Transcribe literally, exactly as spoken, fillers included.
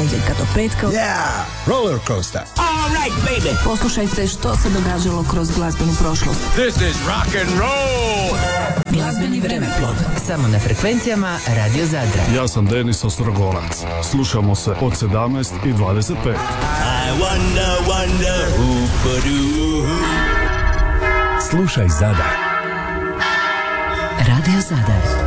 ponedjeljka do petka. Yeah, roller coaster. All right, baby. Poslušajte što se događalo kroz glazbenu prošlost. This is rock and roll. Glazbeni vremeplov. Samo na frekvencijama Radio Zadra. Ja sam Denis Ostrogonac. Slušamo se od sedamnaest i dvadeset pet. I wonder, wonder, who Slušaj Zadar. Radio Zadar.